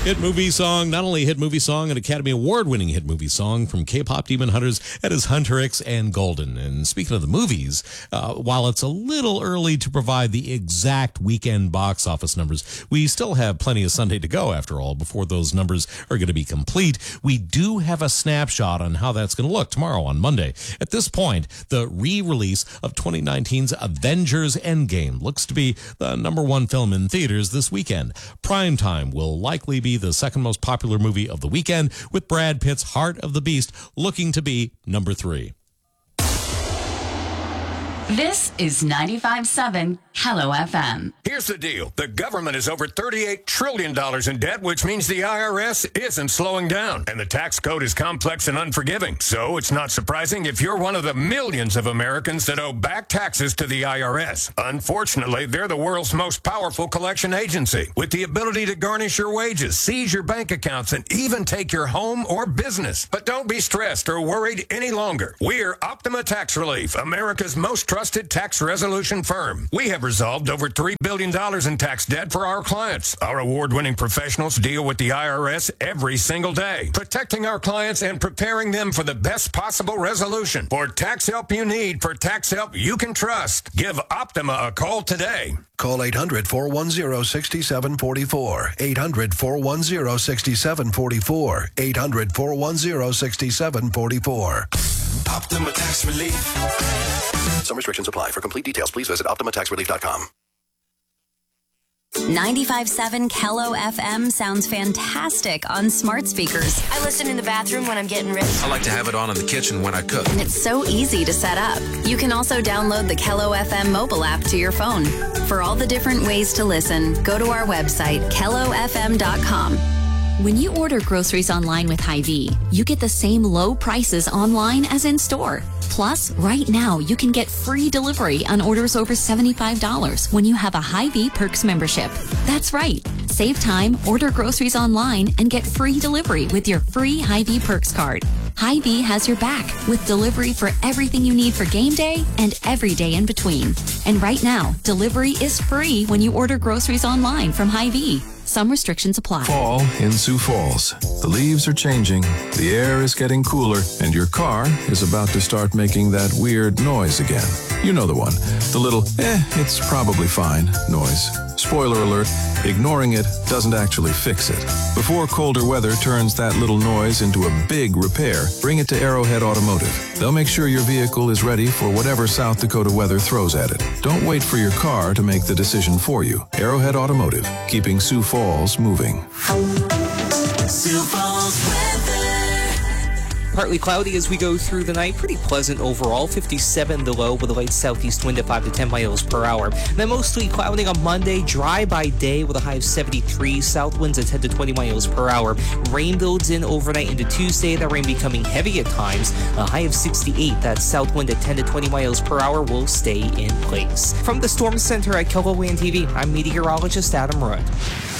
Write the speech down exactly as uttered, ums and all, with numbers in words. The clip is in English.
Hit movie song, not only hit movie song, an Academy Award-winning hit movie song from K-pop Demon Hunters. That is Hunter X and Golden. And speaking of the movies, uh, while it's a little early to provide the exact weekend box office numbers, we still have plenty of Sunday to go, after all, before those numbers are going to be complete. We do have a snapshot on how that's going to look tomorrow on Monday. At this point, the re-release of twenty nineteen's Avengers Endgame looks to be the number one film in theaters this weekend. Primetime will likely be the second most popular movie of the weekend, with Brad Pitt's Heart of the Beast looking to be number three. This is ninety-five point seven Hello F M. Here's the deal. The government is over thirty-eight trillion dollars in debt, which means the I R S isn't slowing down. And the tax code is complex and unforgiving. So it's not surprising if you're one of the millions of Americans that owe back taxes to the I R S. Unfortunately, they're the world's most powerful collection agency, with the ability to garnish your wages, seize your bank accounts, and even take your home or business. But don't be stressed or worried any longer. We're Optima Tax Relief, America's most trusted tax resolution firm. We have resolved over three billion dollars in tax debt for our clients. Our award-winning professionals deal with the I R S every single day, protecting our clients and preparing them for the best possible resolution. For tax help you need, for tax help you can trust, give Optima a call today. Call eight hundred, four one zero, six seven four four. eight hundred, four one zero, six seven four four. eight hundred, four one zero, six seven four four. Optima Tax Relief. Some restrictions apply. For complete details, please visit optima tax relief dot com. ninety-five point seven Kello F M sounds fantastic on smart speakers. I listen in the bathroom when I'm getting ready. I like to have it on in the kitchen when I cook. And it's so easy to set up. You can also download the Kello F M mobile app to your phone. For all the different ways to listen, go to our website, kello f m dot com. When you order groceries online with Hy-Vee, you get the same low prices online as in store. Plus, right now, you can get free delivery on orders over seventy-five dollars when you have a Hy-Vee Perks membership. That's right. Save time, order groceries online, and get free delivery with your free Hy-Vee Perks card. Hy-Vee has your back with delivery for everything you need for game day and every day in between. And right now, delivery is free when you order groceries online from Hy-Vee. Some restrictions apply. Fall in Sioux Falls. The leaves are changing, the air is getting cooler, and your car is about to start making that weird noise again. You know the one. The little, eh, it's probably fine noise. Spoiler alert, ignoring it doesn't actually fix it. Before colder weather turns that little noise into a big repair, bring it to Arrowhead Automotive. They'll make sure your vehicle is ready for whatever South Dakota weather throws at it. Don't wait for your car to make the decision for you. Arrowhead Automotive, keeping Sioux Falls moving. Sioux Falls weather. Partly cloudy as we go through the night. Pretty pleasant overall. fifty-seven the low with a light southeast wind at five to ten miles per hour. And then mostly cloudy on Monday. Dry by day with a high of seventy-three. South winds at ten to twenty miles per hour. Rain builds in overnight into Tuesday. That rain becoming heavy at times. A high of sixty-eight. That south wind at ten to twenty miles per hour will stay in place. From the Storm Center at KELOWAN T V, I'm meteorologist Adam Rudd.